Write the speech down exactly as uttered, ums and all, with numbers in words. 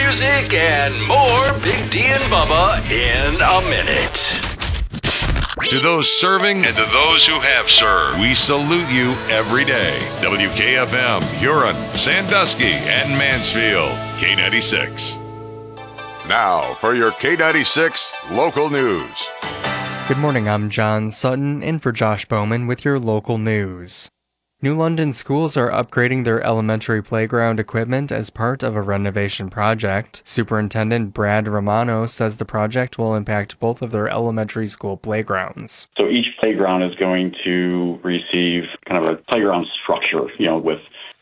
music, and more Big D and Bubba in a minute. To those serving and to those who have served, we salute you every day. W K F M, Huron, Sandusky, and Mansfield. K ninety-six. Now for your K ninety-six local news. Good morning, I'm John Sutton, in for Josh Bowman with your local news. New London schools are upgrading their elementary playground equipment as part of a renovation project. Superintendent Brad Romano says the project will impact both of their elementary school playgrounds. So each playground is going to receive kind of a playground structure, you know, with